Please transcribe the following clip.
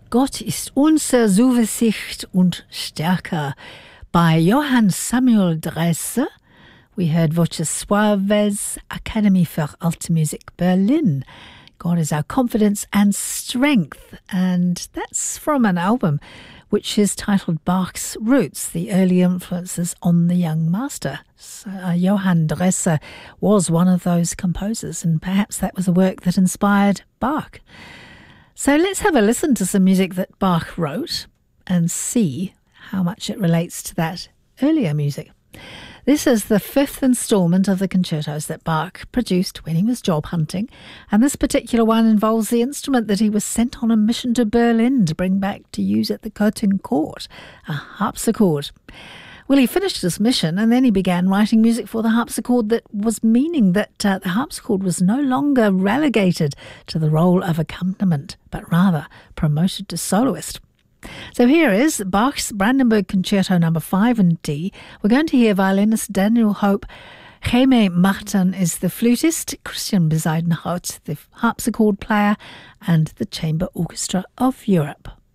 Gott ist unser Zuversicht und Stärker. By Johann Samuel Dresse, we heard Voces Suaves, Academy für Alte Musik Berlin. God is our confidence and strength. And that's from an album which is titled Bach's Roots, the early influences on the young master. So, Johann Dresse was one of those composers, and perhaps that was the work that inspired Bach. So let's have a listen to some music that Bach wrote and see how much it relates to that earlier music. This is the fifth instalment of the concertos that Bach produced when he was job hunting, and this particular one involves the instrument that he was sent on a mission to Berlin to bring back to use at the Cöthen court, a harpsichord. Well, he finished his mission and then he began writing music for the harpsichord, that was meaning that the harpsichord was no longer relegated to the role of accompaniment, but rather promoted to soloist. So here is Bach's Brandenburg Concerto No. 5 in D. We're going to hear violinist Daniel Hope. Jaime Martin is the flutist, Christian Bezuidenhout the harpsichord player, and the Chamber Orchestra of Europe.